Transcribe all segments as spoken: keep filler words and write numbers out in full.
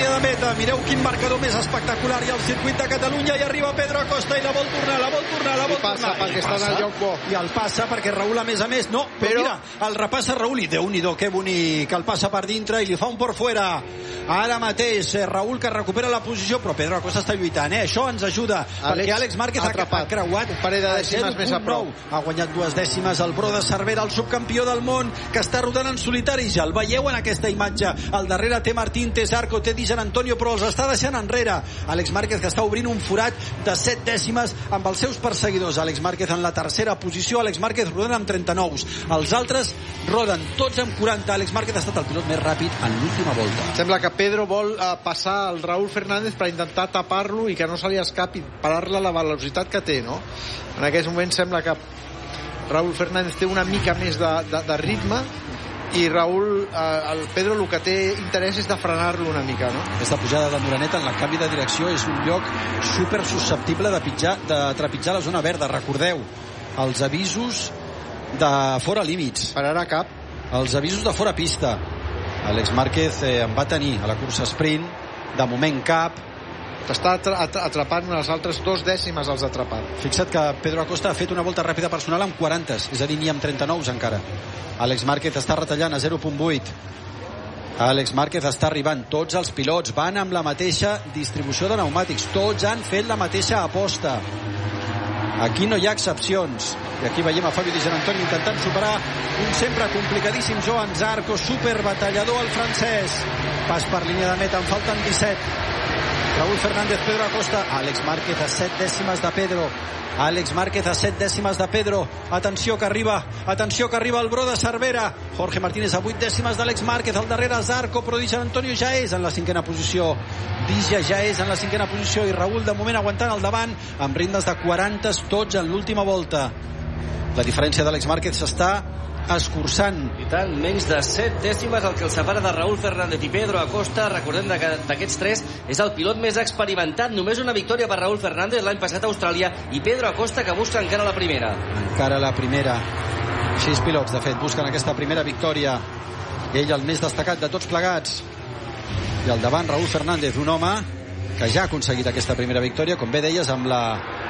línia de meta. Mireu quin marcador més espectacular hi ha al circuit de Catalunya, i arriba Pedro Acosta i la vol tornar, la vol tornar, la vol tornar. I passa perquè està en el lloc bo. I el passa perquè Raül, a més a més, no, però, però mira, el repassa Raül i Déu-n'hi-do, que bonic, el passa per dintre i li fa un por fuera. Ara mateix Raül, que recupera la posició, però Pedro Acosta està lluitant, eh? Això ens ajuda, Àlex, perquè Àlex Márquez ha, ha creuat un parell de dècimes més a prou. Ha guanyat dues dècimes el Bro de Cervera, el subcampió del món, que està rodant en solitari. Ja el veieu en aquesta imatge. Al darrere té Martín, té Zarco, té Di Gianantonio, però els està deixant enrere. Àlex Márquez, que està obrint un forat de set dècimes amb els seus perseguidors. Àlex Márquez en la tercera posició, Àlex Márquez rodant amb trenta-nou. Els altres roden tots amb quaranta. Àlex Márquez ha estat el pilot més ràpid en l'última volta. Sembla que Pedro vol uh, passar al Raúl Fernández per intentar tapar-lo i que no se li escapi, parar-la la velocitat que té, no? En aquest moment sembla que Raúl Fernández té una mica més de, de, de ritme, i Raúl, eh, el Pedro, el que té interès és de frenar-lo una mica, no? Aquesta pujada de Moreneta en el canvi de direcció és un lloc super susceptible de, pitjar, de trepitjar la zona verda. Recordeu els avisos de fora límits, pararà cap, els avisos de fora pista. Àlex Márquez eh, en va tenir a la cursa sprint, de moment cap. T'està atrapant unes altres dos dècimes els atrapat. Fixa't que Pedro Acosta ha fet una volta ràpida personal amb quaranta, és a dir, ni amb trenta-nou encara. Àlex Márquez està retallant a zero coma vuit. Àlex Márquez està arribant. Tots els pilots van amb la mateixa distribució de pneumàtics, tots han fet la mateixa aposta. Aquí no hi ha excepcions. I aquí veiem a Fabio Di Gianantonio intentant superar un sempre complicadíssim Joan Zarco, super batallador el francès. Pas per línia de meta, en falten disset. Raúl Fernández, Pedro Acosta. Àlex Márquez a set dècimes de Pedro. Àlex Márquez a set dècimes de Pedro. Atenció que arriba, atenció que arriba el Bro de Cervera. Jorge Martínez a vuit dècimes d'Àlex Márquez. Al darrere Zarco, però Di Gianantonio ja és en la cinquena posició. Dija ja és en la cinquena posició, i Raúl de moment aguantant al davant amb ritmes de quaranta tots en l'última volta. La diferència d'Àlex Márquez s'està escurçant. I tant, menys de set dècimes el que el separa de Raúl Fernández i Pedro Acosta. Recordem que d'aquests tres és el pilot més experimentat. Només una victòria per Raúl Fernández l'any passat a Austràlia, i Pedro Acosta, que busca encara la primera. Encara la primera. Sis pilots, de fet, busquen aquesta primera victòria. Ell el més destacat de tots plegats. I al davant Raúl Fernández, un home que ja ha aconseguit aquesta primera victòria, com bé deies, amb la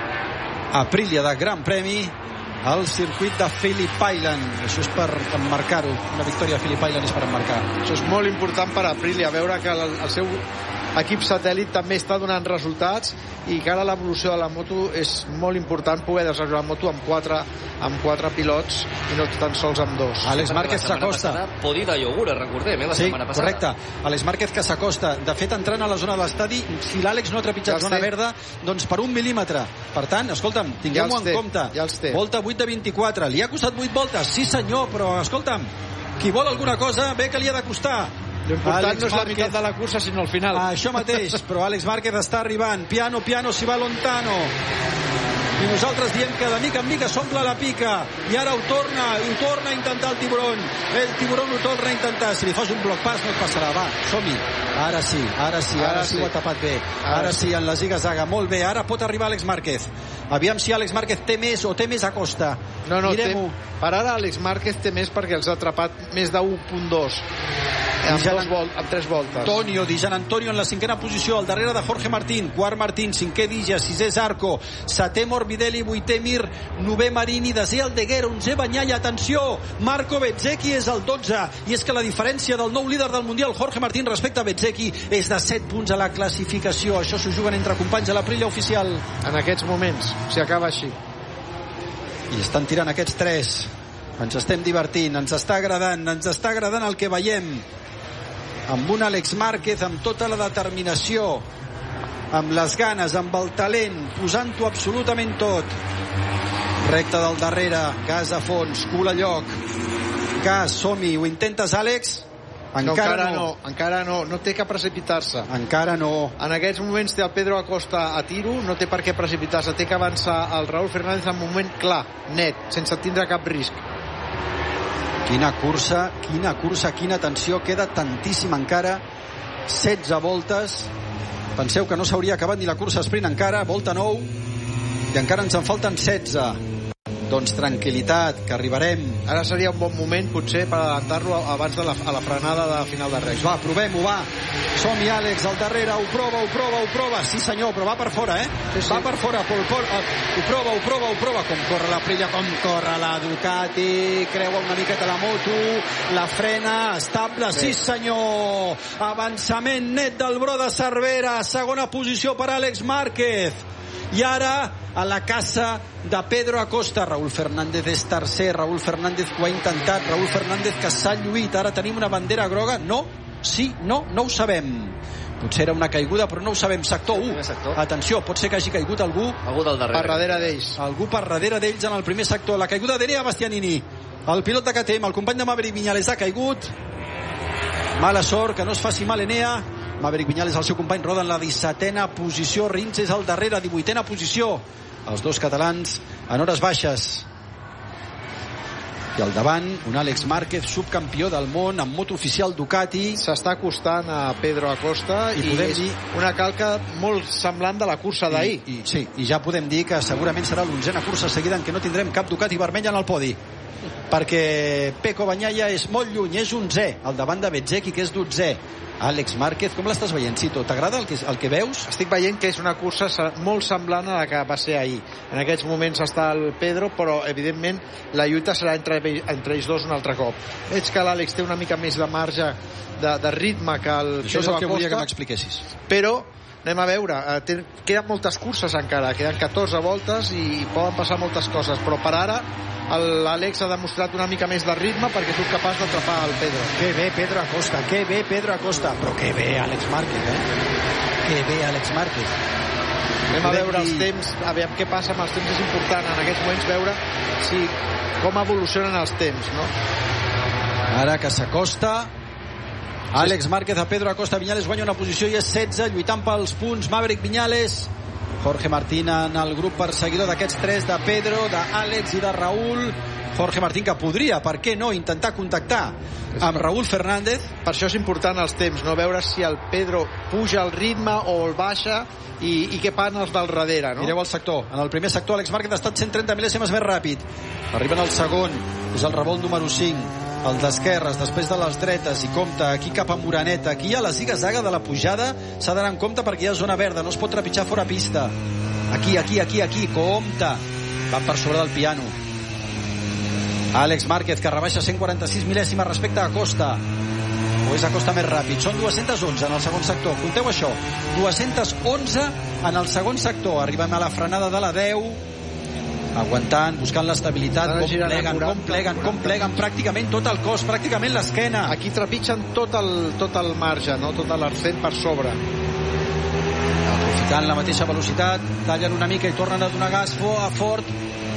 Aprilia de Gran Premi al circuit de Phillip Island. Això és per emmarcar-ho. Una victòria a Phillip Island és per emmarcar. Això és molt important per Aprilia, veure que el, el seu equip satèl·lit també està donant resultats, i que ara l'evolució de la moto és molt important, poder desenvolupar la moto amb quatre, amb quatre pilots i no tan sols amb dos. Àlex Márquez s'acosta. Podi de iogurt, recordem, eh, la sí, setmana passada. Correcte. Àlex Márquez que s'acosta. De fet, entrant a la zona de l'estadi, si l'Àlex no ha trepitjat ja zona verda, doncs per un mil·límetre. Per tant, escolta'm, tinguem-ho ja en compte. Ja els té. Volta vuit de vint-i-quatre. Li ha costat vuit voltes? Sí, senyor, però escolta'm, qui vol alguna cosa, bé que li ha de costar. L'important no és la meitat de la cursa, sinó el final. Ah, això mateix, però Àlex Márquez està arribant. Piano, piano, si va lontano. I nosaltres diem que de mica en mica s'omple la pica. I ara ho torna, ho torna a intentar el tiburon. El tiburon ho torna a intentar. Si li fas un bloc pas no et passarà. Va, som-hi. Ara sí, ara sí, ara, ara sí, sí ho ha tapat bé. Ara, ara sí, en la ziga-zaga. Molt bé, ara pot arribar Àlex Márquez. Aviam si Àlex Márquez té més o té més a costa. No, no, té, per ara Àlex Márquez té més perquè els ha atrapat més de u coma dos. Amb, dos vol, amb tres voltes. Antonio, Di Gianantonio en la cinquena posició, al darrere de Jorge Martín. Quart Martín, cinquè Dija, sisè Zarco, setè Morbidelli, vuitè Mir, novè Marini, desè Aldeguer, onzè Banyai. Atenció, Marco Bezzecchi és el dotze, i és que la diferència del nou líder del Mundial, Jorge Martín, respecte a Bezzecchi és de set punts a la classificació. Això s'ho juguen entre companys a l'Aprilia oficial. En aquests moments, si acaba així. I estan tirant aquests tres. Ens estem divertint, ens està agradant, ens està agradant el que veiem. Amb un Àlex Márquez amb tota la determinació, amb les ganes, amb el talent, posant-ho absolutament tot. Recte del darrere, gas a fons, cul a lloc, gas, som-hi. Ho intentes, Àlex? Encara no, encara no. no, encara no, no té que precipitar-se. Encara no. En aquests moments té el Pedro Acosta a tiro, no té per què precipitar-se, té que avançar el Raúl Fernández en un moment clar, net, sense tindre cap risc. Quina cursa, quina cursa, quina tensió, queda tantíssim encara, setze voltes. Penseu que no s'hauria acabat ni la cursa sprint encara, volta nou, i encara ens en falten setze. doncs tranquil·litat, que arribarem. Ara seria un bon moment, potser, per adelantar-lo abans de la, a la frenada de final de Reus. Va, provem-ho, va. Som-hi, Àlex, al darrere, ho prova, ho prova, ho prova. Sí, senyor, però va per fora, eh? Sí, sí. Va per fora, Pol Pol. Ho prova, ho prova, ho prova. Com corre la Aprilia, com corre la Ducati. Creua una miqueta la moto, la frena, estable. Sí, senyor. Avançament net del Bro de Cervera. Segona posició per Àlex Márquez. I ara a la caça de Pedro Acosta. Raúl Fernández és tercer, Raúl Fernández que ho ha intentat, Raúl Fernández que s'ha lluït. Ara tenim una bandera groga. No, sí, no, no ho sabem. Potser era una caiguda, però no ho sabem. Sector u. Atenció, pot ser que hagi caigut algú. Algú del darrere. Per darrere d'ells. Algú per darrere d'ells en el primer sector. La caiguda d'Enea Bastianini. El pilot de K T M, el company de Maverick Viñales, ha caigut. Mala sort, que no es faci mal Enea. Maverick Viñales, el seu company, roda en la dissetena posició. Rins és al darrere, divuitena posició. Els dos catalans en hores baixes. I al davant, un Àlex Márquez, subcampió del món amb moto oficial Ducati. S'està acostant a Pedro Acosta i, i podem dir una calca molt semblant de la cursa d'ahir. I, i, sí, i ja podem dir que segurament serà l'onzena cursa seguida en què no tindrem cap Ducati vermella en el podi. Perquè Pecco Bagnaia és molt lluny, és onzè, al davant de Bezzecchi, que és dotzè. Àlex Márquez, com l'estàs veient, Cito? T'agrada el que, el que veus? Estic veient que és una cursa molt semblant a la que va ser ahir. En aquests moments està el Pedro, però evidentment la lluita serà entre, entre ells dos un altre cop. Veig que l'Àlex té una mica més de marge de, de ritme que el Això Pedro és el que Acosta, volia que m'expliquessis. Però anem a veure, eh, queden moltes curses encara, queden catorze voltes i poden passar moltes coses, però per ara l'Àlex ha demostrat una mica més de ritme perquè és capaç d'atrapar el Pedro. Que bé Pedro Acosta, que bé Pedro Acosta, però que bé Àlex Márquez, eh? Que bé Àlex Márquez. Anem a veure els temps, a veure què passa amb els temps. És important en aquests moments veure si, com evolucionen els temps, no? Ara que s'acosta Àlex Márquez a Pedro Acosta. Viñales guanya una posició i és setze, lluitant pels punts. Maverick Viñales, Jorge Martín en el grup perseguidor d'aquests tres, de Pedro, d'Àlex i de Raúl. Jorge Martín, que podria, per què no, intentar contactar amb Raúl Fernández. Per això és important els temps, no? Veure si el Pedro puja el ritme o el baixa i, i què fan els del darrere, no? Mireu el sector. En el primer sector Àlex Márquez ha estat cent trenta mil·lèsimes més ràpid. Arriben al segon, és el revolt número cinc, el d'esquerres, després de les dretes, i compta aquí cap a Moraneta. Aquí a la ziga-zaga de la pujada s'ha d'anar en compte perquè hi ha zona verda, no es pot trepitjar fora pista. Aquí, aquí, aquí, aquí, compte. Van per sobre del piano. Àlex Márquez, que rebaixa cent quaranta-sis mil·lèsimes respecte a Acosta. O és Acosta més ràpid? Són dos-cents onze en el segon sector. Compteu això. dos-cents onze en el segon sector. Arribem a la frenada de la deu. Aguantant, buscant l'estabilitat. Com pleguen, com pleguen, com pleguen. Pràcticament tot el cos, pràcticament l'esquena. Aquí trepitgen tot el, tot el marge, no? Tot l'arcent per sobre. Aprofitant la mateixa velocitat, tallen una mica i tornen a donar gas a fort.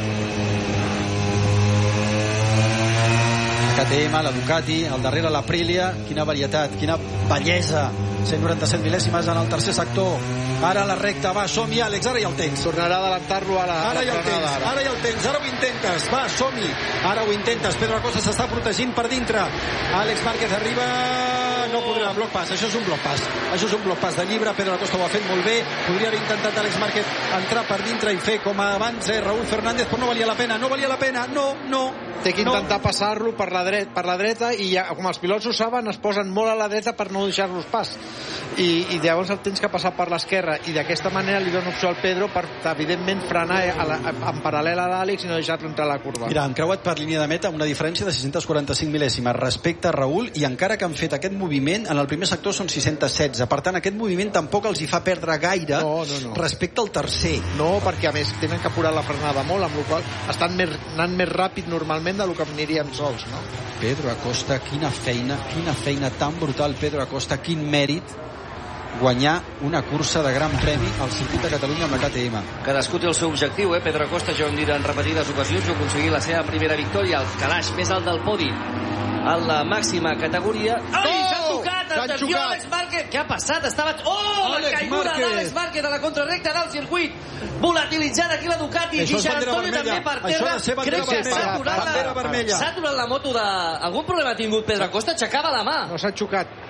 K T M, la Ducati, al darrere l'Aprilia. Quina varietat, quina bellesa. cent noranta-set mil·lèsimes en el tercer sector. Ara la recta, va, som-hi, Àlex, ara hi ha el temps. Tornarà a adelantar-lo a la, ara hi ha el temps, ara. ara hi ha el temps, ara ho intentes, va, som-hi, ara ho intentes. Pedro Acosta s'està protegint per dintre. Àlex Márquez arriba, no podrà, bloc pas, això és un bloc pas, això és un bloc pas de llibre. Pedro Acosta ho ha fet molt bé, podria haver intentat Àlex Márquez entrar per dintre i fer com abans eh, Raúl Fernández, però no valia la pena, no valia la pena, no, no. Té que intentar no. passar-lo per la, dret, per la dreta i ja, com els pilots ho saben, es posen molt a la dreta per no deixar-los pas. I, i llavors el tens que passar per l'esquerra i d'aquesta manera li dona opció al Pedro per evidentment frenar a la, a, en paral·lel a l'Àlex i no deixar-lo entrar a la curva. Mira, han creuat per línia de meta una diferència de sis-cents quaranta-cinc mil·lèsimes respecte a Raúl, i encara que han fet aquest moviment en el primer sector són sis-cents setze, per tant aquest moviment tampoc els hi fa perdre gaire no, no, no. respecte al tercer. No, perquè a més tenen que apurar la frenada molt, amb la qual estan més, anant més ràpid normalment del que anirien sols, no? Pedro Acosta, quina feina, quina feina tan brutal, Pedro Acosta, quin mèrit guanyar una cursa de Gran Premi al circuit de Catalunya amb la K T M. Cadascú té el seu objectiu, eh? Pedro Acosta, ja ho hem dit en repetides ocasions, va aconseguir la seva primera victòria, el calaix més alt del podi en la màxima categoria. Ai, oh! s'ha tocat, atenció, Àlex Márquez. Què ha passat? Estava... Oh, la caiguda d'Àlex Márquez a la contrarrecta del circuit. Volatilitzant aquí la Ducati. Gigi Antonio també per terra. Crec que s'ha aturat la... s'ha aturat la moto de... Algun problema ha tingut Pedro Acosta? Aixecava la mà. No s'ha xocat.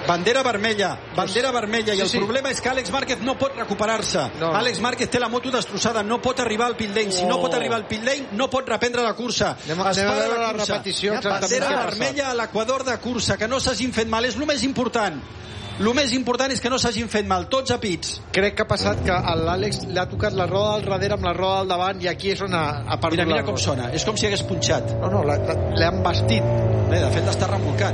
bandera vermella, bandera vermella, i sí, el sí. problema és que Àlex Márquez no pot recuperar-se. No. Àlex Márquez té la moto destrossada, no pot arribar al pit lane. Si no pot arribar al pit lane, no pot reprendre la cursa. Anem, anem a veure la, la repetició. Bandera vermella a l'equador de cursa, que no s'hagin fet mal, és el més important. El més important és que no s'hagin fet mal, tots a pits. Crec que ha passat que l'Àlex li ha tocat la roda al darrere amb la roda al davant, i aquí és on ha, ha perdut mira, mira la com roda. sona, és com si hagués punxat. No, no, l'han vestit. Bé, de fet l'està remolcant.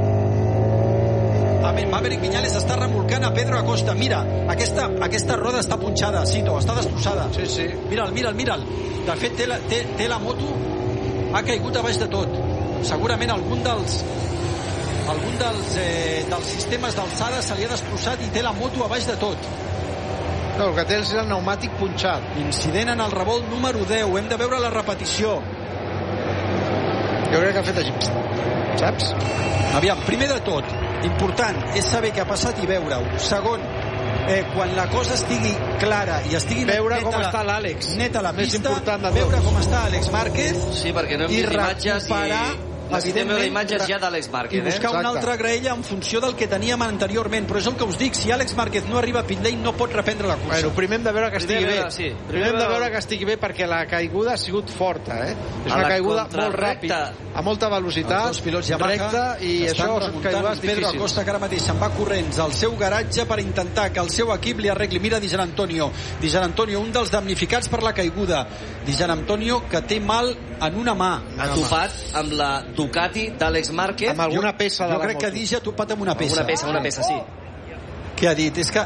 Maverick Viñales està remolcant a Pedro Acosta. Mira, aquesta, aquesta roda està punxada, Cito, està destrossada. Sí, sí. Mira'l, mira'l, mira'l. De fet, té la, té, té la moto, ha caigut a baix de tot. Segurament algun dels algun dels, eh, dels sistemes d'alçada se li ha destrossat i té la moto a baix de tot. No, el que té és el pneumàtic punxat. Incident en el revolt número deu. Hem de veure la repetició. Jo crec que ha fet així, saps? Aviam, primer de tot, important és saber què ha passat i veure-ho. Segon, eh, quan la cosa estigui clara i estigui veure neta, com està l'Àlex, neta la més pista, important de veure tots. com està Àlex Márquez, sí, perquè no hem i vist imatges recuperar, i necessitem veure imatges ja d'Àlex Márquez, i buscar eh? una altra graella en funció del que teníem anteriorment. Però és el que us dic, si Àlex Márquez no arriba a pit lane no pot reprendre la cursa. Bueno, primer hem de veure que estigui Primer bé. veure, sí. Primer, Primer hem de veure- veure que estigui bé, perquè la caiguda ha sigut forta, eh? És A una la caiguda molt contrarrecta. ràpida, a molta velocitat, Els dos pilots Yamaha recta, i estan això són remuntant. caigudes Pedro difícils. Acosta, que ara mateix se'n va corrents al seu garatge per intentar que el seu equip li arregli. Mira Di Gian Antonio, Di Gian Antonio, un dels damnificats per la caiguda. Di Gian Antonio, que té mal en una mà. Ha topat amb la Ducati d'Àlex Márquez. Amb alguna peça de Jo la crec moto. que Di Gian ha topat amb una peça. Una peça, una peça, sí. Què ha dit? És que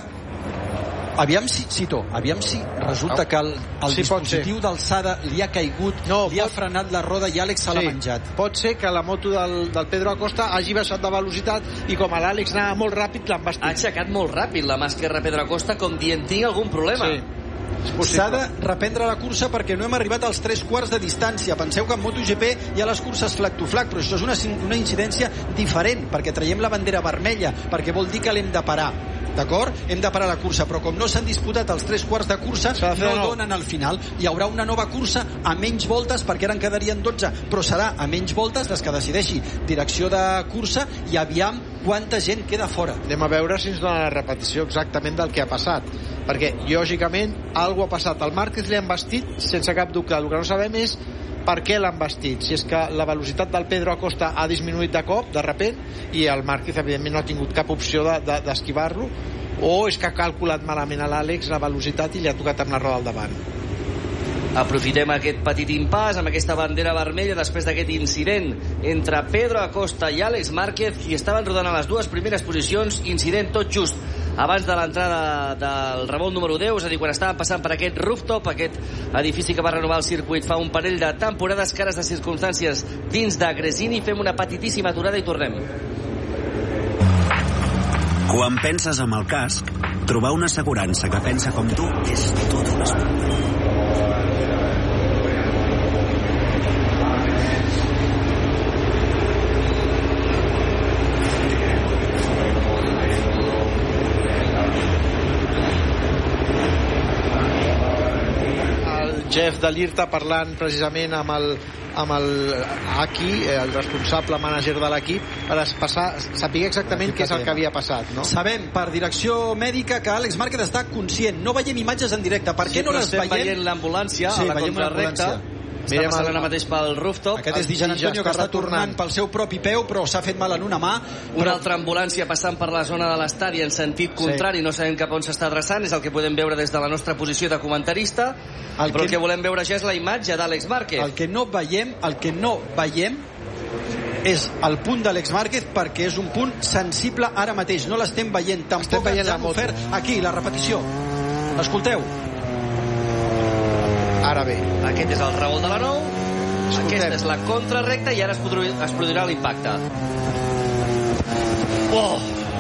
aviam si, Cito, aviam si resulta que el, el Sí, pot dispositiu d'alçada li ha caigut, No, li ha pot- frenat la roda i Àlex se l'ha Sí, menjat. pot ser que la moto del, del Pedro Acosta hagi baixat de velocitat i com a l'Àlex anava molt ràpid l'han Ha vestit. aixecat molt ràpid la mà esquerra Pedro Acosta, com dient tinc algun problema. Sí, és possible. S'ha de reprendre la cursa perquè no hem arribat als tres quarts de distància. Penseu que en MotoGP hi ha les curses flag to flag, però això és una, una incidència diferent, perquè traiem la bandera vermella, perquè vol dir que l'hem de parar. D'acord? Hem de parar la cursa, però com no s'han disputat els tres quarts de cursa, S'ha de fer de no nou. donen al final. Hi haurà una nova cursa a menys voltes, perquè ara en quedarien dotze, però serà a menys voltes des que decideixi direcció de cursa, i aviam quanta gent queda fora. Anem a veure si ens dona la repetició exactament del que ha passat, perquè lògicament alguna ha passat. Al Márquez li han vestit sense cap dubte. El que no sabem és per què l'han vestit, si és que la velocitat del Pedro Acosta ha disminuït de cop, de repent, i el Márquez evidentment no ha tingut cap opció d'esquivar-lo, o és que ha calculat malament a l'Àlex la velocitat i li ha tocat amb la roda al davant. Aprofitem aquest petit impàs amb aquesta bandera vermella després d'aquest incident entre Pedro Acosta i Àlex Márquez, i estaven rodant a les dues primeres posicions. Incident tot just abans de l'entrada del revolt número deu, és a dir, quan estaven passant per aquest rooftop, aquest edifici que va renovar el circuit fa un parell de temporades. Cares de circumstàncies dins de Gresini. Fem una petitíssima aturada i tornem. Quan penses amb el casc, trobar una assegurança que pensa com tu és tot un esport. Jeff de l'Irta parlant precisament amb el, amb el Aki, el responsable mànager de l'equip, per passar, saber exactament què és el que havia passat, no? Sabem per direcció mèdica que Àlex Márquez està conscient. No veiem imatges en directe. Per Sí, què no però les estem veiem? veient l'ambulància Sí, a la veiem contrarrecta. l'ambulància. Està Mirem passant el- ara mateix pel rooftop. Aquest és Di Gian Antonio, que està tornant pel seu propi peu, però s'ha fet mal en una mà. Una Però altra ambulància passant per la zona de l'estadi en sentit contrari, no sabem cap on s'està adreçant, és el que podem veure des de la nostra posició de comentarista, El però que- el que volem veure ja és la imatge d'Àlex Márquez. el que no veiem, el que no veiem és el punt d'Àlex Márquez, perquè és un punt sensible ara mateix. No l'estem veient. Tampoc Estem veient ens la han moto. ofert aquí la repetició. Escolteu. Ara bé, Aquest és el revolt de la nou, Escoltem. aquesta és la contrarrecta i ara es, produir, es produirà l'impacte. Oh!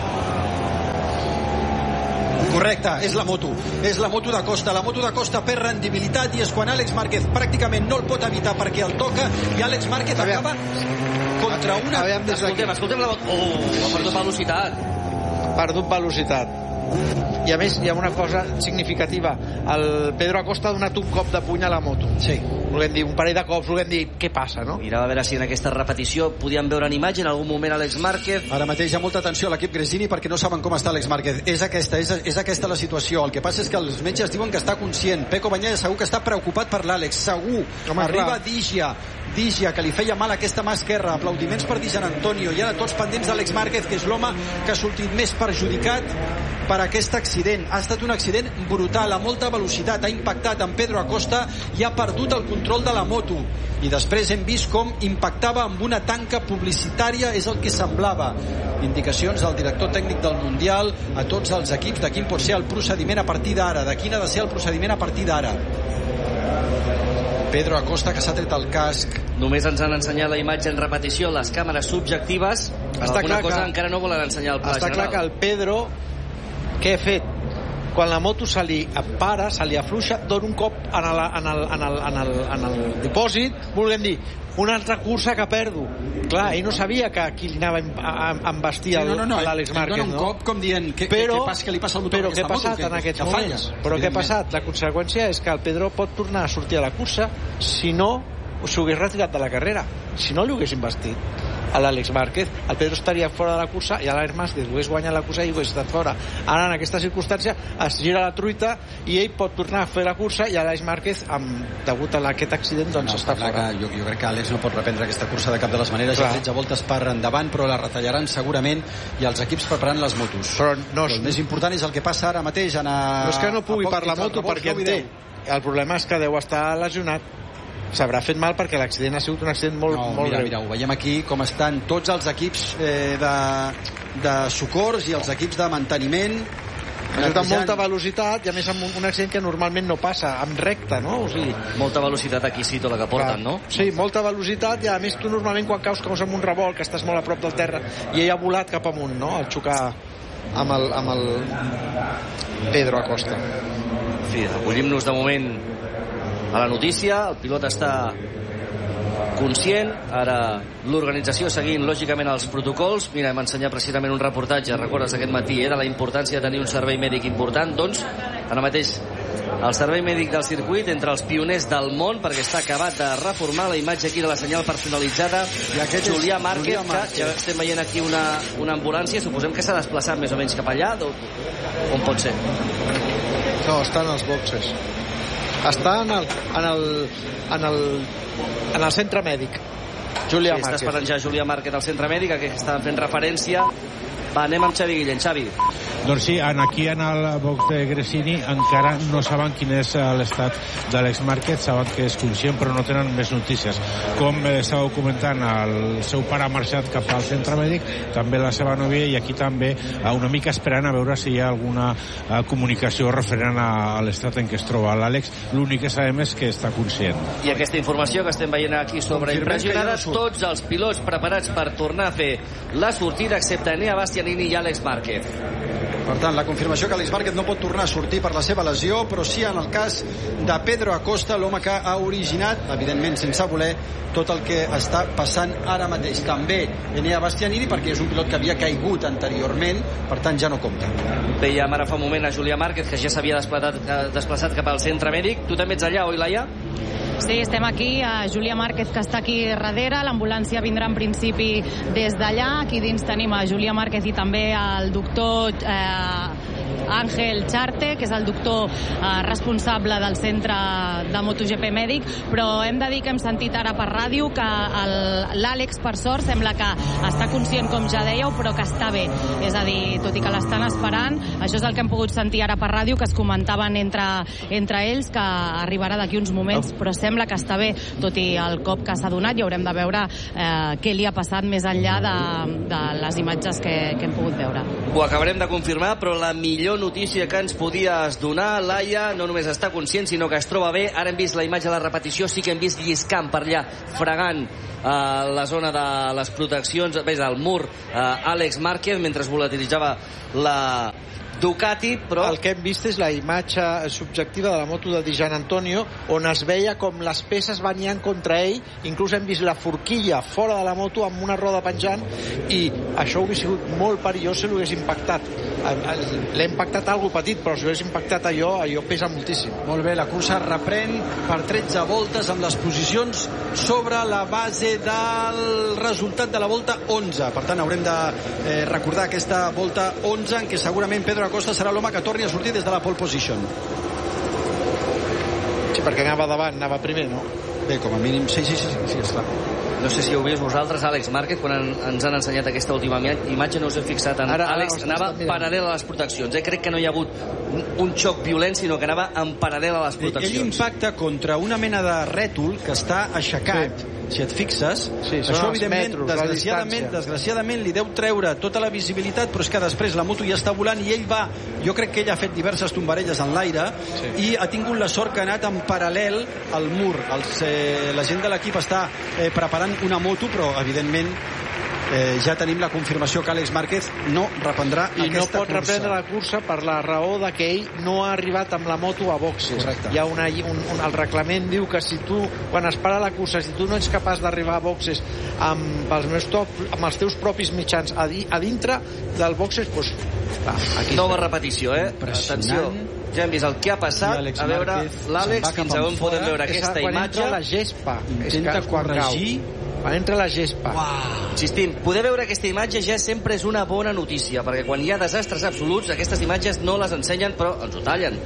Correcte, és la moto. És la moto de Costa. La moto de Costa perd rendibilitat i és quan Àlex Márquez pràcticament no el pot evitar perquè el toca i Àlex Márquez Aviam. acaba contra una... Aviam des d'aquí. Escoltem, escoltem la moto. Oh, ha perdut velocitat. perdut velocitat. i a més hi ha una cosa significativa, el Pedro Acosta ha donat un cop de puny a la moto, sí. volem dir, un parell de cops, volem dir, què passa, no? Mirava a veure si en aquesta repetició podíem veure en imatge en algun moment Àlex Márquez. Ara mateix hi ha molta atenció a l'equip Gresini perquè no saben com està Àlex Márquez. És aquesta, és, és aquesta la situació. El que passa és que els metges diuen que està conscient. Peco Bagnaia segur que està preocupat per l'Àlex, segur. Home, arriba Digia, Digia, que li feia mal aquesta mà esquerra. Aplaudiments per Dijan Antonio. I ara tots pendents d'Àlex Márquez, que és l'home que ha sortit més perjudicat per aquest accident. Ha estat un accident brutal, a molta velocitat. Ha impactat en Pedro Acosta i ha perdut el control de la moto. I després hem vist com impactava amb una tanca publicitària, és el que semblava. Indicacions del director tècnic del Mundial a tots els equips de quin pot ser el procediment a partir d'ara, de quin ha de ser el procediment a partir d'ara. Pedro Acosta, que s'ha tret el casc. Només ens han ensenyat la imatge en repetició, les càmeres subjectives. Està alguna cosa que, encara no volen ensenyar el pla està general. Està clar que el Pedro, què ha fet? Quan la moto se li para, se li afluixa, dona un cop en el, en el, en el, en el, en el dipòsit, volem dir, una altra cursa que perdo. Clar, ell no sabia que aquí li anava a embestir sí, no, no, no, l'Àlex Márquez, no? Dona un cop com dient que, però, que, que, que li passa al motor però què ha passat moto, en aquests que moments? Falla, però què ha passat? La conseqüència és que el Pedro pot tornar a sortir a la cursa si no s'ho hagués retirat de la carrera, si no li hagués investit a l'Àlex Márquez, el Pedro estaria fora de la cursa i l'Àlex Márquez hagués guanyat la cursa i hagués estat fora. Ara en aquesta circumstància es gira la truita i ell pot tornar a fer la cursa i l'Àlex Márquez, amb, degut a aquest accident, doncs no, està fora. Jo, jo crec que Àlex no pot reprendre aquesta cursa de cap de les maneres. Ja tretze voltes per endavant, però la retallaran segurament i els equips preparant les motos. Però, no, però el més important és el que passa ara mateix en a, no és que no pugui per la moto perquè en té. El problema és que deu estar lesionat. S'haurà fet mal perquè l'accident ha sigut un accident molt, no, molt mira, greu. Mira, ho veiem aquí com estan tots els equips eh, de, de socors i els equips de manteniment. Amb molta velocitat i a més amb un, un accident que normalment no passa, amb recta, no? O sigui, molta velocitat aquí sí, tota la que porten, clar, no? Sí, molta velocitat i a més tu normalment quan caus caus amb un revolt que estàs molt a prop del terra i ell ha volat cap amunt, no? Al xocar amb el, amb el Pedro Acosta. En fi, acollim-nos de moment a la notícia, el pilot està conscient, ara l'organització seguint lògicament els protocols. Mira, hem ensenyat precisament un reportatge, recordes aquest matí, eh, de la importància de tenir un servei mèdic important. Doncs ara mateix el servei mèdic del circuit entre els pioners del món, perquè està acabat de reformar la imatge aquí de la senyal personalitzada i aquest Julià Márquez, que ja estem veient aquí una, una ambulància, suposem que s'ha desplaçat més o menys cap allà, on pot ser? No, està en els boxes, està en el en el, en el, en el centre mèdic. Julià sí, Márquez. Està esperant ja Julià Márquez al centre mèdic, a què estaven fent referència. Va, anem amb Xavi Guillén. Xavi. Doncs sí, aquí en el box de Gresini encara no saben quin és l'estat d'Àlex Márquez, saben que és conscient però no tenen més notícies. Com estàveu comentant, el seu pare ha marxat cap al centre mèdic, també la seva nòvia, i aquí també una mica esperant a veure si hi ha alguna comunicació referent a l'estat en què es troba l'Àlex. L'únic que sabem és que està conscient. I aquesta informació que estem veient aquí sobreimpressionada, tots els pilots preparats per tornar a fer la sortida excepte Enea Bastianini i Àlex Márquez. Per tant, la confirmació que Àlex Márquez no pot tornar a sortir per la seva lesió, però sí en el cas de Pedro Acosta, l'home que ha originat, evidentment sense voler, tot el que està passant ara mateix. També Enea Bastianini, perquè és un pilot que havia caigut anteriorment, per tant ja no compta. Veiem ara fa un moment a Julià Márquez, que ja s'havia desplaçat, desplaçat cap al centre mèdic. Tu també ets allà, oi, Laia? Sí, estem aquí, a Julià Márquez, que està aquí darrere. L'ambulància vindrà en principi des d'allà. Aquí dins tenim a Julià Márquez i també el doctor eh, Àngel Charte, que és el doctor eh, responsable del centre de MotoGP mèdic, però hem de dir que hem sentit ara per ràdio que l'Àlex, per sort, sembla que està conscient, com ja dèieu, però que està bé. És a dir, tot i que l'estan esperant, això és el que hem pogut sentir ara per ràdio, que es comentaven entre, entre ells, que arribarà d'aquí uns moments, però sembla que està bé, tot i el cop que s'ha donat, i haurem de veure eh, què li ha passat més enllà de, de les imatges que, que hem pogut veure. Ho acabarem de confirmar, però la millor notícia que ens podies donar, Laia, no només està conscient, sinó que es troba bé. Ara hem vist la imatge de la repetició, sí que hem vist lliscant per allà, fregant eh, la zona de les proteccions, ves, al mur, eh, Àlex Márquez, mentre volatilitzava la Ducati, però... El que hem vist és la imatge subjectiva de la moto de Dijan Antonio, on es veia com les peces venien contra ell, inclús hem vist la forquilla fora de la moto amb una roda penjant, i això hauria sigut molt perillós si l'hagués impactat. L'ha impactat impactat algo petit, però si hagués impactat allò, allò pesa moltíssim. Molt bé, la cursa reprèn per tretze voltes amb les posicions sobre la base del resultat de la volta onze. Per tant, haurem de eh, recordar aquesta volta onze en què segurament Pedro Acosta serà l'home que torni a sortir des de la pole position. Sí, perquè anava davant, anava primer, no? Bé, com a mínim, sí, sí, sí, sí, sí, esclar. No sé si heu vist vosaltres, Àlex Márquez, quan en, ens han ensenyat aquesta última imatge, no us hem fixat en ara, Àlex, ara, anava paral·lel a les proteccions. Eh? Crec que no hi ha hagut un, un xoc violent, sinó que anava en paral·lel a les proteccions. Ell impacta contra una mena de rètol que està aixecat, sí. Si et fixes, sí, això evidentment, metros, desgraciadament, desgraciadament li deu treure tota la visibilitat, però és que després la moto ja està volant i ell va, jo crec que ell ha fet diverses tombarelles en l'aire, sí. I ha tingut la sort que ha anat en paral·lel al mur. Els, eh, la gent de l'equip està eh, preparant una moto, però evidentment eh, ja tenim la confirmació que Àlex Márquez no reprendrà i aquesta no pot cursa. reprendre la cursa per la raó de que ell no ha arribat amb la moto a boxes. Correcte. Hi ha una, un, un, el reglament diu que si tu, quan es para la cursa, si tu no ets capaç d'arribar a boxes amb els, meus top, amb els teus propis mitjans a, di, a dintre del boxes, doncs, va, aquí nova repetició, eh? Atenció, ja hem vist el que ha passat. A veure, l'Àlex, fins a on podem veure aquesta quan imatge. Entra la gespa. Intenta és que corregir. Quan entra la gespa. Uau. Insistim, poder veure aquesta imatge ja sempre és una bona notícia, perquè quan hi ha desastres absoluts, aquestes imatges no les ensenyen, però ens ho tallen.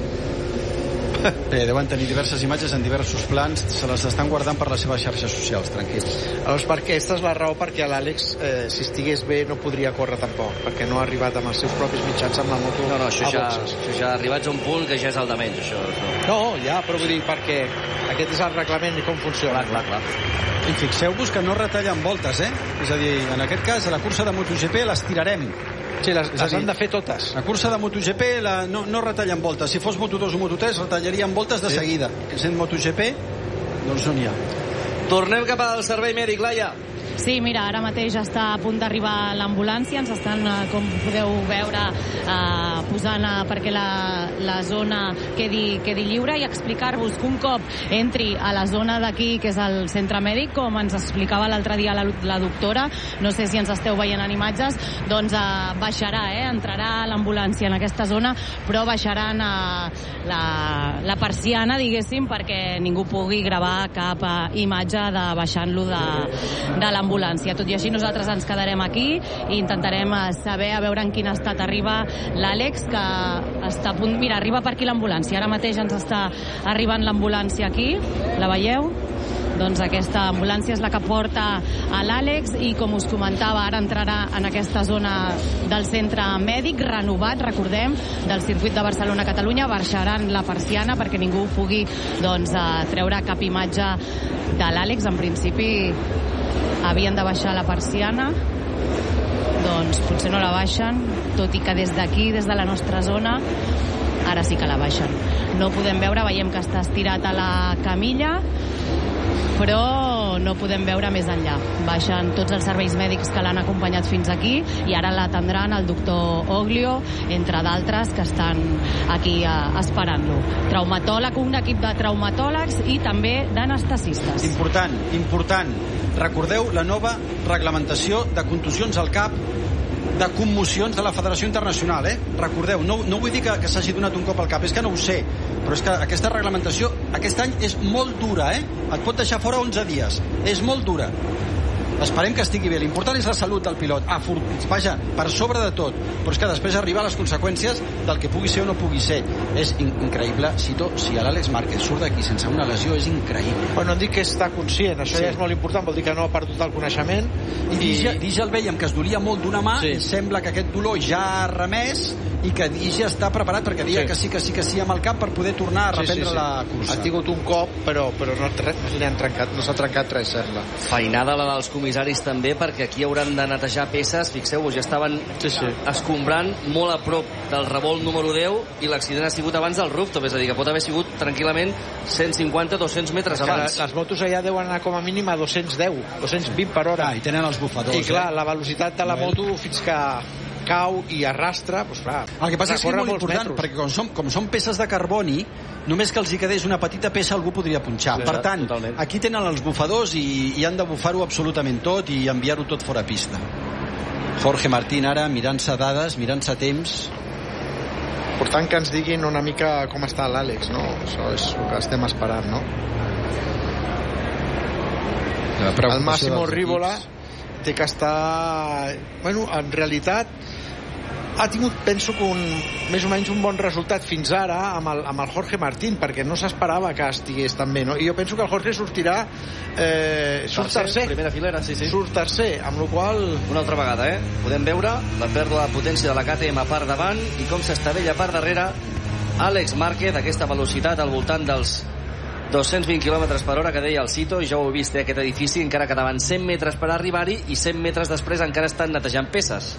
Bé, deuen tenir diverses imatges en diversos plans, se les estan guardant per les seves xarxes socials, tranquils. Llavors, perquè aquesta és la raó perquè l'Àlex, eh, si estigués bé, no podria córrer tampoc, perquè no ha arribat amb els seus propis mitjans amb la moto. No, no, això a ja, boxes. això ja arribats a un punt que ja és el de menys, això. això. No, ja, però vull dir, perquè aquest és el reglament i com funciona. Clar, clar, clar. I fixeu-vos que no retallen voltes, eh? És a dir, en aquest cas, a la cursa de MotoGP les tirarem. Sí, les, les han de fer totes. La cursa de MotoGP la, no, no retallen voltes. Si fos Moto dos o Moto tres, retallarien voltes de sí. seguida. Sent MotoGP, doncs no n'hi ha. Tornem cap al servei mèdic, Laia. Sí, mira, ara mateix està a punt d'arribar l'ambulància, ens estan, com podeu veure, eh, posant eh, perquè la, la zona quedi, quedi lliure, i explicar-vos que un cop entri a la zona d'aquí, que és el centre mèdic, com ens explicava l'altre dia la, la doctora, no sé si ens esteu veient en imatges, doncs eh, baixarà, eh, entrarà l'ambulància en aquesta zona, però baixaran eh, la, la persiana, diguéssim, perquè ningú pugui gravar cap eh, imatge de baixant-lo de, de l'ambulància. Tot i així nosaltres ens quedarem aquí i intentarem saber a veure en quin estat arriba l'Àlex, que està a punt... Mira, arriba per aquí l'ambulància. Ara mateix ens està arribant l'ambulància aquí. La veieu? Doncs aquesta ambulància és la que porta a l'Àlex i, com us comentava, ara entrarà en aquesta zona del centre mèdic renovat, recordem, del circuit de Barcelona-Catalunya. Baixaran la persiana perquè ningú pugui doncs, treure cap imatge de l'Àlex. En principi havien de baixar la persiana, doncs potser no la baixen, tot i que des d'aquí, des de la nostra zona, ara sí que la baixen. No podem veure, veiem que està estirat a la camilla, però no podem veure més enllà. Baixen tots els serveis mèdics que l'han acompanyat fins aquí i ara l'atendran el doctor Oglio, entre d'altres que estan aquí eh, esperant-lo. Traumatòleg, un equip de traumatòlegs i també d'anestesistes. Important, important. Recordeu la nova reglamentació de contusions al cap, de commocions de la Federació Internacional, eh? Recordeu, no, no vull dir que, que s'hagi donat un cop al cap, és que no ho sé, però és que aquesta reglamentació aquest any és molt dura, eh? Et pot deixar fora onze dies, és molt dura. Esperem que estigui bé. L'important és la salut del pilot. Ah, vaja, per sobre de tot. Però és que després arribar a les conseqüències del que pugui ser o no pugui ser. És in increïble. Si, to, si l'Àlex Márquez surt d'aquí sense una lesió, és increïble. Bueno, no dic que està conscient. Això sí. Ja és molt important. Vol dir que no ha perdut el coneixement. I, i... Digi el veiem que es dolia molt d'una mà, sí. I sembla que aquest dolor ja ha remès i que Digi està preparat perquè dia sí. que sí, que sí, que sí amb el cap per poder tornar a reprendre sí, sí, sí. la cursa. Ha tingut un cop, però, però no, no s'ha trencat, no trencat res, sembla. Feinada la dels comissaris també, perquè aquí hauran de netejar peces. Fixeu-vos, ja estaven sí, sí. escombrant molt a prop del revolt número deu i l'accident ha sigut abans del rooftop, és a dir, que pot haver sigut tranquil·lament cent cinquanta a dos-cents metres abans. Les, les motos allà deuen anar com a mínim a dos-cents deu, dos-cents vint per hora. Ah, i tenen els bufadors. I clar, eh? la velocitat de la moto fins que cau i arrastra, doncs clar. El que passa és que és molt important, metros. Perquè com són, com són peces de carboni, només que els hi quedés una petita peça algú podria punxar. Sí, per tant, totalment. Aquí tenen els bufadors i, i han de bufar-ho absolutament tot i enviar-ho tot fora pista. Jorge Martín ara mirant-se dades, mirant-se temps. Per tant, que ens diguin una mica com està l'Àlex, no? Això és el que estem esperant, no? El Massimo Rivola té que estar... Bueno, en realitat ha tingut, penso que un, més o menys un bon resultat fins ara amb el, amb el Jorge Martín, perquè no s'esperava que estigués tan bé, no? I jo penso que el Jorge sortirà eh, surt tercer, tercer primera filera, sí, sí. Surt tercer, amb la qual una altra vegada, eh? Podem veure la pèrdua de potència de la K T M a part davant i com s'estavella a part darrere Àlex Márquez, aquesta velocitat al voltant dels dos-cents vint quilòmetres per hora que deia el Cito, i ja ho he vist, eh, aquest edifici encara quedaven cent metres per arribar-hi i cent metres després encara estan netejant peces.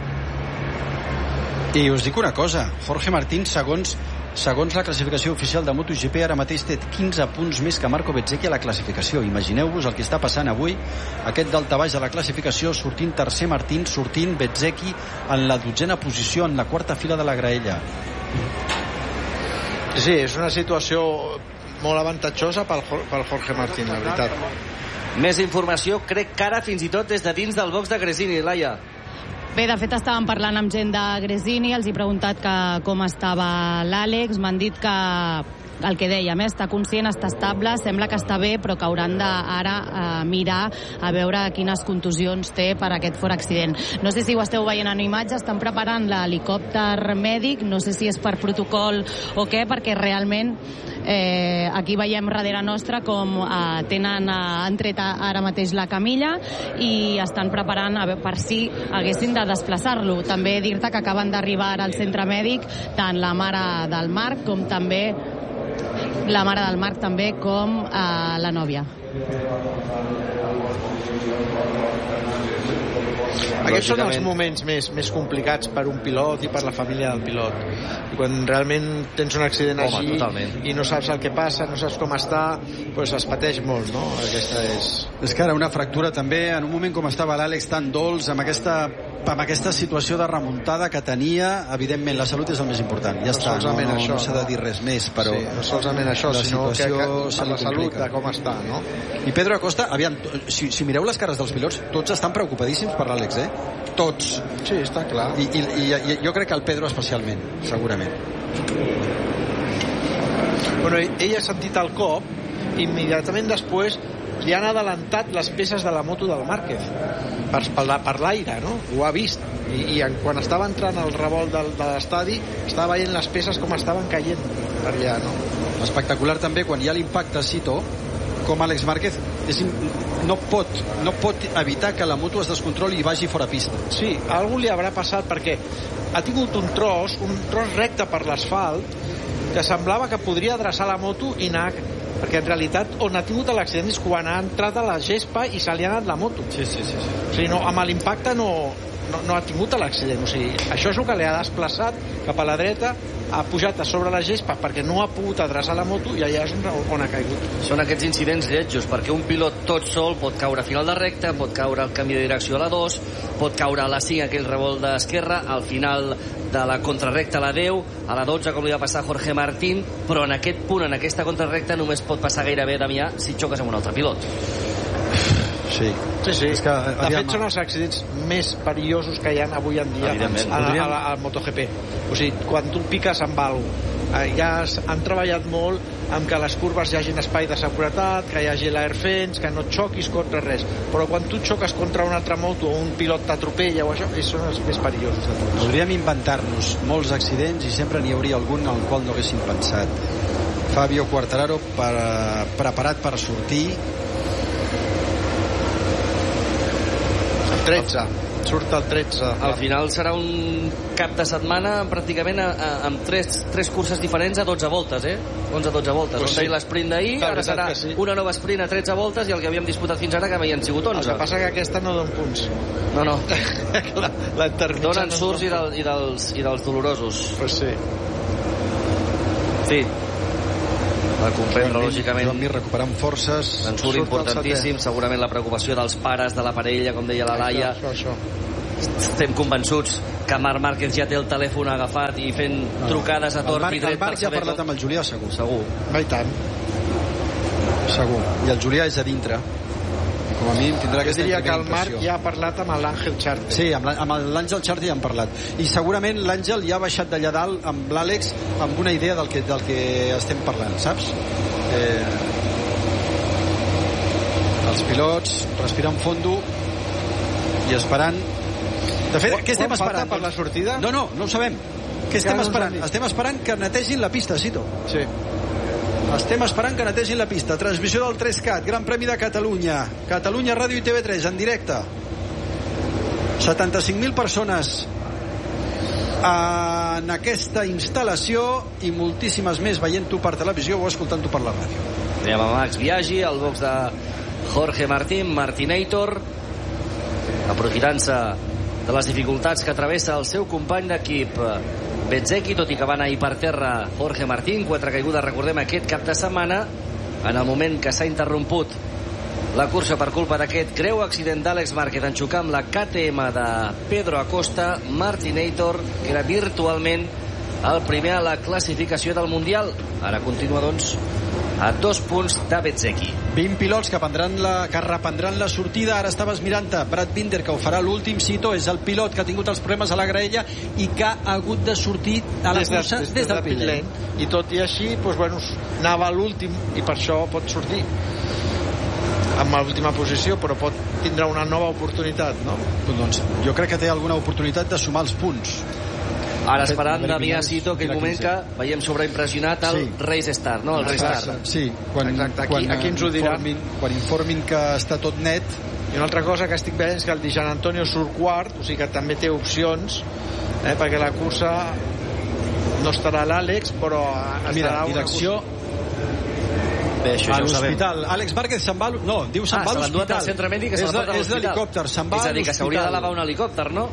I us dic una cosa, Jorge Martín, segons segons la classificació oficial de MotoGP, ara mateix té quinze punts més que Marco Bezzecchi a la classificació. Imagineu-vos el que està passant avui, aquest daltabaix de la classificació, sortint tercer Martín, sortint Bezzecchi en la dotzena posició, en la quarta fila de la graella. Sí, és una situació molt avantatjosa pel, pel Jorge Martín, la veritat. Més informació, crec que ara fins i tot des de dins del box de Gresini, Laia. Bé, de fet estàvem parlant amb gent de Gresini, els he preguntat que com estava l'Àlex, m'han dit que el que dèiem, eh, està conscient, està estable, sembla que està bé, però que hauran d'ara eh, mirar a veure quines contusions té per aquest fort accident. No sé si ho esteu veient en imatge, estan preparant l'helicòpter mèdic, no sé si és per protocol o què, perquè realment eh, aquí veiem darrere nostra com eh, tenen eh, han tret ara mateix la camilla i estan preparant a veure, per si haguessin de desplaçar-lo. També dir-te que acaben d'arribar al centre mèdic tant la mare del Marc com també la mare del Marc també com eh, la nòvia. Aquests són els moments més, més complicats per un pilot i per la família del pilot. I quan realment tens un accident Home, així totalment. i no saps el que passa, no saps com està, doncs es pateix molt, no? Aquesta és... És que ara una fractura també, en un moment com estava l'Àlex tan dolç, amb aquesta, amb aquesta situació de remuntada que tenia, evidentment la salut és el més important. Ja no està, no, no, això, no s'ha de dir res més, però... Sí, no solament això, sinó que, que per la salut de com està, no? I Pedro Acosta, aviam, si, si mireu les cares dels pilots, tots estan preocupadíssims per l'Àlex, eh? Tots. Sí, està clar. I, i, i, i jo crec que el Pedro especialment, segurament. Bueno, ell ha sentit el cop i immediatament després li han adelantat les peces de la moto del Márquez per, per l'aire, no? Ho ha vist i, i en, quan estava entrant al revolt del, de l'estadi estava veient les peces com estaven caient per allà, no? Espectacular també quan hi ha l'impacte a Cito, com Àlex Márquez és, no, pot, no pot evitar que la moto es descontroli i vagi fora pista. Sí, a algú li haurà passat perquè ha tingut un tros, un tros recte per l'asfalt que semblava que podria adreçar la moto i anar, perquè en realitat on ha tingut l'accident és quan ha entrat a la gespa i se li ha anat la moto. Sí, sí, sí, sí. O sigui, no, amb l'impacte no, no, no ha tingut l'accident, o sigui, això és el que li ha desplaçat cap a la dreta, ha pujat a sobre la gespa perquè no ha pogut adreçar la moto i allà és on ha caigut. Són aquests incidents lletjos, perquè un pilot tot sol pot caure a final de recta, pot caure al canvi de direcció a la dos, pot caure a la cinc aquell revolt d'esquerra, al final de la contrarrecta a la deu, a la dotze com li va passar a Jorge Martín, però en aquest punt, en aquesta contrarrecta només pot passar gairebé, Damià, si xoques amb un altre pilot. Sí, sí, sí. És que, de aviam, fet són els accidents més perillosos que hi ha avui en dia al MotoGP. O sigui, quan tu piques amb alguna ja han treballat molt amb que les curves hi hagi espai de seguretat, que hi hagi l'airfence, que no xoquis contra res, però quan tu xoques contra una altra moto o un pilot t'atropella o això, són els més perillosos de tots. Podríem inventar-nos molts accidents i sempre n'hi hauria algun al qual no haguéssim pensat. Fabio Quartararo per, preparat per sortir. tretze, surt el tretze. Al final serà un cap de setmana pràcticament a, a, amb tres, tres curses diferents a dotze voltes, eh? onze a dotze voltes. Pues sí. L'esprint d'ahir, ara serà sí. Una nova sprint a tretze voltes i el que havíem disputat fins ara que havien sigut onze. El que passa que aquesta no dona punts. No, no. la, la Donen surts i, del, i, dels, i dels dolorosos. Pues sí. Sí. Va comprendre, lògicament. Joan Mir recuperant forces. En surt importantíssim, segurament la preocupació dels pares de la parella, com deia la Laia. Això, això, això. Estem convençuts que Marc Márquez ja té el telèfon agafat i fent no. trucades a tort i dret. El Marc ja ha parlat amb el Julià, segur. Segur. Va, i tant. Segur. I el Julià és a dintre. Com a mínim tindrà jo aquesta diria que el impressió. Marc ja ha parlat amb l'Àngel Charter. Sí, amb, la, amb l'Àngel Charter ja han parlat. I segurament l'Àngel ja ha baixat d'allà dalt amb l'Àlex amb una idea del que, del que estem parlant, saps? Eh, els pilots respirant fondo i esperant. De fet, què estem esperant? Per la sortida? No, no, no ho sabem. Què estem no esperant? Estem esperant que netegin la pista, Cito. Sí. Estem esperant que netegin la pista. Transmissió del tres cat, Gran Premi de Catalunya. Catalunya Ràdio i T V tres, en directe. setanta-cinc mil persones en aquesta instal·lació i moltíssimes més veient-ho per televisió o escoltant-ho per la ràdio. Anem a Max Biaggi, al box de Jorge Martín, Martinator, aprofitant-se de les dificultats que travessa el seu company d'equip Bezzecchi, tot i que va anar per terra Jorge Martín. Quatre caigudes, recordem, aquest cap de setmana, en el moment que s'ha interromput la cursa per culpa d'aquest greu accident d'Àlex Márquez en xocar amb la K T M de Pedro Acosta. Martinator, que era virtualment el primer a la classificació del Mundial, ara continua, doncs, a dos punts de Bezzecchi. vint pilots que, la, que reprendran la sortida. Ara estaves mirant-te Brad Binder, que ho farà l'últim. Cito és el pilot que ha tingut els problemes a la graella i que ha hagut de sortir a la des cursa de, des, des, des del pit lane. I tot i així, doncs, bueno, anava a l'últim i per això pot sortir amb l'última posició, però pot tindre una nova oportunitat, no? Doncs jo crec que té alguna oportunitat de sumar els punts. Ara esperant Damià Cito, aquell moment que veiem sobreimpressionat el sí. Race Star, no? El Race Star. Sí, quan, Exacte, aquí, quan, aquí ens ho diran. Informin, quan informin que està tot net. I una altra cosa que estic veient és que el Di Gian Antonio surt quart, o sigui que també té opcions, eh, perquè la cursa no estarà l'Àlex, però estarà Mira, una direcció cursa... Bé, això a ja ho sabem. l'hospital. Àlex Márquez se'n va... No, diu se'n ah, va a l'hospital. Se l'ha enduat al centre mèdic, que se l'ha portat a l'hospital. És d'helicòpter, se'n va a l'hospital. És a dir, que s'hauria d'elevar un helicòpter, no?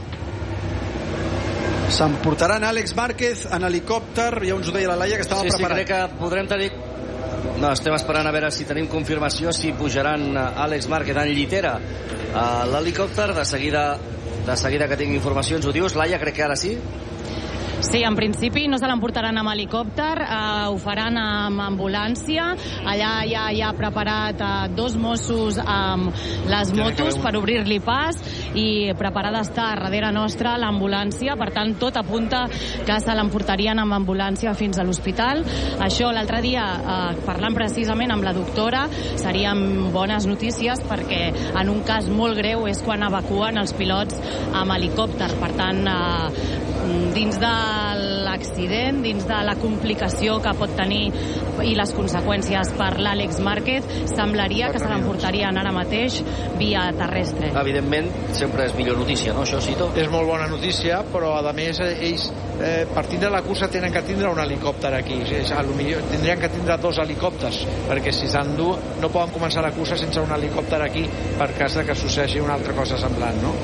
S'emportaran Àlex Márquez en helicòpter, ja ens ho deia la Laia, que estava sí, preparat. Sí, crec que podrem tenir... No, estem esperant a veure si tenim confirmació, si pujaran Àlex Márquez en llitera a l'helicòpter. De seguida, de seguida que tingui informació ens ho dius. Laia, crec que ara sí. Sí, en principi no se l'emportaran amb helicòpter, eh, ho faran amb ambulància. Allà ja hi ha preparat eh, dos Mossos amb les motos per obrir-li pas i preparada està darrere nostra l'ambulància. Per tant, tot apunta que se l'emportarien amb ambulància fins a l'hospital. Això l'altre dia, eh, parlant precisament amb la doctora, serien bones notícies perquè en un cas molt greu és quan evacuen els pilots amb helicòpter. Per tant, eh, dins de l'accident, dins de la complicació que pot tenir i les conseqüències per l'Àlex Márquez, semblaria que se l'emportarien ara mateix via terrestre. Evidentment, sempre és millor notícia, no, això, Cito? És molt bona notícia, però a més ells eh, per tindre la cursa tenen que tindre un helicòpter aquí. O sigui, a lo millor tindrien que tindre dos helicòpters, perquè si s'endú no poden començar la cursa sense un helicòpter aquí per cas de que succeeixi una altra cosa semblant, no?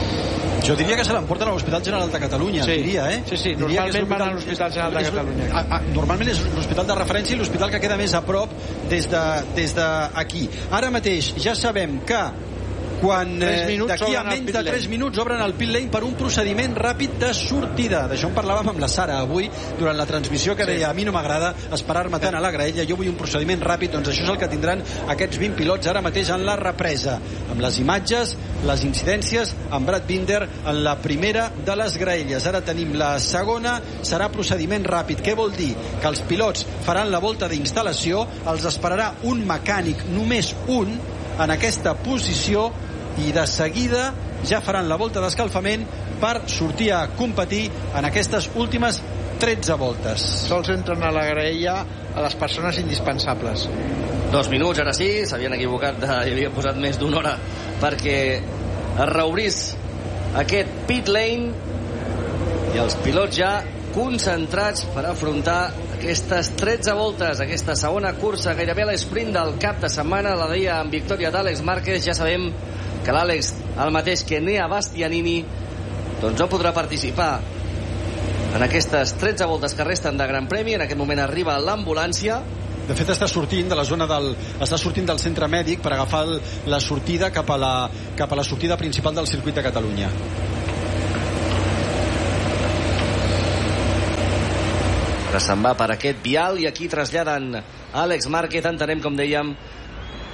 Jo diria que se l'emporten a l'Hospital General de Catalunya, sí. diria, eh? Sí, sí, normalment van a l'Hospital General de Catalunya. A, a, normalment és l'hospital de referència i l'hospital que queda més a prop des de, des d'aquí. Ara mateix ja sabem que quan eh, d'aquí a menys de tres minuts obren el pit lane per un procediment ràpid de sortida. D'això en parlàvem amb la Sara avui durant la transmissió, que deia, a mi no m'agrada esperar-me tant a la graella, jo vull un procediment ràpid. Doncs això és el que tindran aquests vint pilots ara mateix en la represa, amb les imatges, les incidències, amb Brad Binder en la primera de les graelles. Ara tenim la segona, serà procediment ràpid. Què vol dir? Que els pilots faran la volta d'instal·lació, els esperarà un mecànic, només un, en aquesta posició, i de seguida ja faran la volta d'escalfament per sortir a competir en aquestes últimes tretze voltes. Sols entren a la graella a les persones indispensables. Dos minuts, ara sí, s'havien equivocat, de, hi havia posat més d'una hora perquè es reobrís aquest pit lane i els pilots ja concentrats per afrontar aquestes tretze voltes, aquesta segona cursa, gairebé l'esprint del cap de setmana, la deia amb victòria d'Àlex Márquez. Ja sabem que l'Àlex, el mateix que Enea Bastianini, doncs no podrà participar en aquestes tretze voltes que resten de Gran Premi. En aquest moment arriba l'ambulància. De fet, està sortint de la zona del, està sortint del centre mèdic per agafar el, la sortida cap a la, cap a la sortida principal del circuit de Catalunya. Ara se'n va per aquest vial i aquí traslladen Àlex Márquez. Entenem, com dèiem,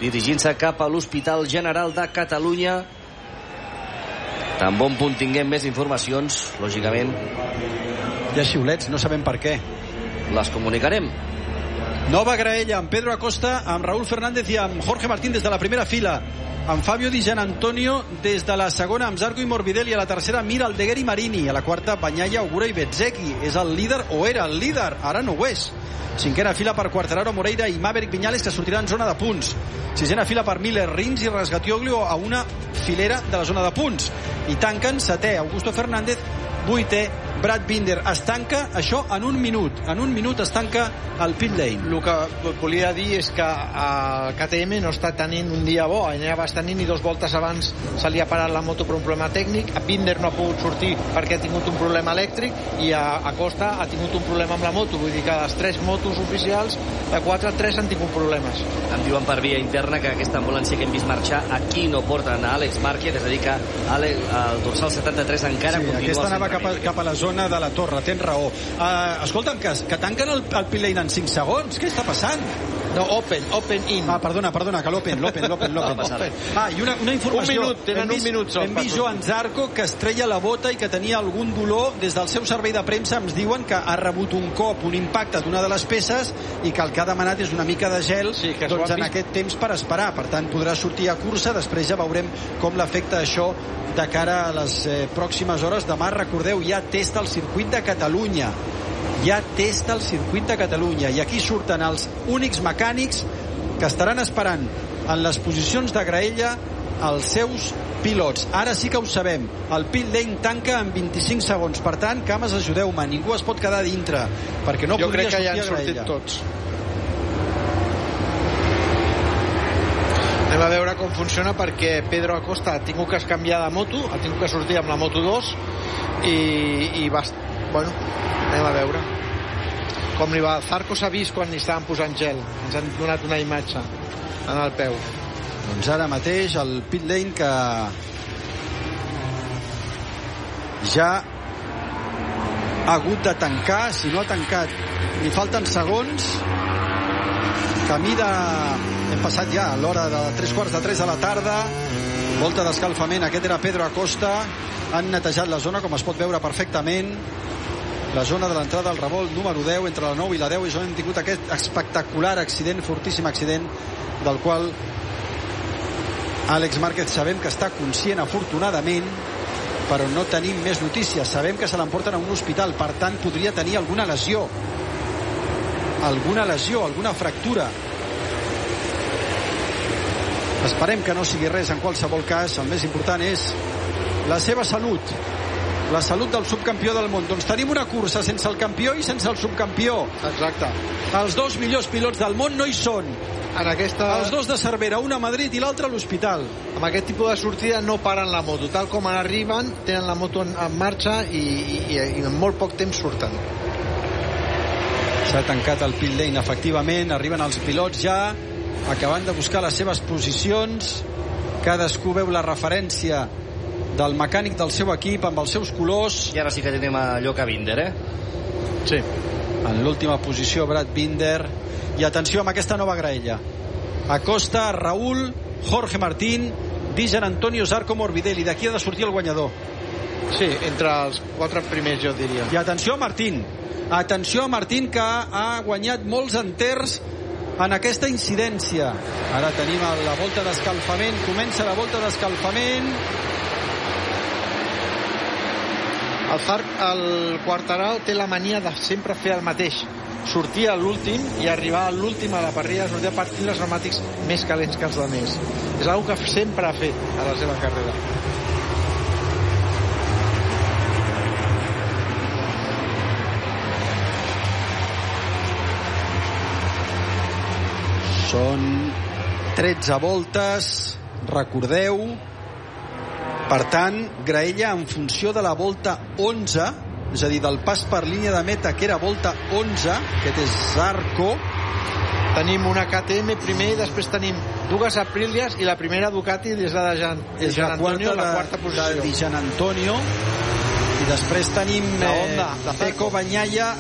dirigint-se cap a l'Hospital General de Catalunya. Tan bon punt tinguem més informacions, lògicament hi ha xiulets, no sabem per què. Les comunicarem. Nova graella amb Pedro Acosta, amb Raúl Fernández i amb Jorge Martín des de la primera fila, amb Fabio Di Gianantonio des de la segona, amb Zarco i Morbidelli a la tercera, Mir, Aldeguer i Marini a la quarta, Bagnaia, Ogura i Bezzecchi. És el líder, o era el líder, ara no ho és. Cinquena fila per Quartararo, Moreira i Maverick Viñales, que sortirà en zona de punts. Sisena fila per Miller, Rins i Rasgatioglio a una filera de la zona de punts. I tanquen setè Augusto Fernández, vuitè Brad Binder. Es tanca això en un minut. En un minut es tanca el pit lane. El que volia dir és que el K T M no està tenint un dia bo. Allà va tenint i dos voltes abans se li ha parat la moto per un problema tècnic. Binder no ha pogut sortir perquè ha tingut un problema elèctric i a Acosta ha tingut un problema amb la moto. Vull dir que les tres motos oficials, de quatre a tres han tingut problemes. Em diuen per via interna que aquesta ambulància que hem vist marxar aquí no porten a Àlex Márquez, és a dir que el dorsal setanta-tres encara sí, continua. Aquesta anava cap a, cap a la zona de la Torre, tens raó. Uh, escolta'm, que, que tanquen el, el pit lane en cinc segons. Què està passant? No, open, open in. Ah, perdona, perdona, que l'open, l'open, l'open, l'open. Ah, i una, una informació. Un minut, tenen vist, un minut sol. Hem vist Joan Zarco que es treia la bota i que tenia algun dolor. Des del seu servei de premsa ens diuen que ha rebut un cop, un impacte d'una de les peces i que el que ha demanat és una mica de gel, sí, que doncs en aquest temps per esperar. Per tant, podrà sortir a cursa. Després ja veurem com l'afecta això de cara a les eh, pròximes hores. Demà, recordeu, hi ha test al circuit de Catalunya. Hi ha test al circuit de Catalunya i aquí surten els únics mecànics que estaran esperant en les posicions de graella els seus pilots. Ara sí que ho sabem, el pit lane tanca en vint-i-cinc segons, per tant, cames, ajudeu-me, ningú es pot quedar dintre perquè no jo podria crec que ja han sortir sortit tots. Anem a veure com funciona, perquè Pedro Acosta ha tingut que canviar de moto, ha tingut que sortir amb la moto dos i, i va, bueno, anem a veure com li va. Zarco s'ha vist quan li estaven posant gel, ens han donat una imatge en el peu. Doncs ara mateix el pit lane que ja ha hagut de tancar, si no ha tancat li falten segons, camí de... hem passat ja a l'hora de tres quarts de tres de la tarda, volta d'escalfament, aquest era Pedro Acosta, han netejat la zona com es pot veure perfectament, la zona de l'entrada al revolt número deu, entre la nou i la deu, és on hem tingut aquest espectacular accident, fortíssim accident, del qual Àlex Márquez sabem que està conscient, afortunadament, però no tenim més notícies. Sabem que se l'emporten a un hospital, per tant podria tenir alguna lesió alguna lesió, alguna fractura. Esperem que no sigui res en qualsevol cas. El més important és la seva salut, la salut del subcampió del món. Doncs tenim una cursa sense el campió i sense el subcampió. Exacte. Els dos millors pilots del món no hi són. En aquesta... Els dos de Cervera, un a Madrid i l'altre a l'hospital. Amb aquest tipus de sortida no paren la moto. Tal com arriben, tenen la moto en, en marxa i, i, i en molt poc temps surten. S'ha tancat el pit lane, efectivament. Arriben els pilots ja, acabant de buscar les seves posicions. Cadascú veu la referència del mecànic del seu equip amb els seus colors. I ara sí que tenim a Lloca Binder, eh? Sí. En l'última posició, Brad Binder. I atenció amb aquesta nova graella. Acosta, Raúl, Jorge Martín, Di Gianantonio, Zarco, Morbidelli. D'aquí ha de sortir el guanyador. Sí, entre els quatre primers, jo diria. I atenció a Martín. Atenció a Martín, que ha guanyat molts enters en aquesta incidència. Ara tenim la volta d'escalfament. Comença la volta d'escalfament. El Zarc, el Quartararo té la mania de sempre fer el mateix, sortir a l'últim i arribar a l'últim a la parrilla, sortir a partir dels pneumàtics més calents que els altres. És una cosa que sempre ha fet a la seva carrera. Són tretze voltes, recordeu. Per tant, graella en funció de la volta onze, és a dir, del pas per línia de meta, que era volta onze, aquest és Zarco. Tenim una K T M primer, després tenim dues Aprilias i la primera Ducati des de Gian, és Gian la Antonio, quarta, la quarta de, posició. de Di Gianantonio. I després tenim la Honda, eh, Pecco Bagnaia